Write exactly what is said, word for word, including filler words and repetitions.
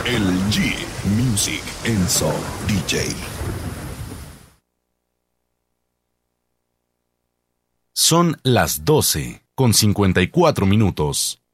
El G Music and Soul D J. Son las doce con cincuenta y cuatro minutos.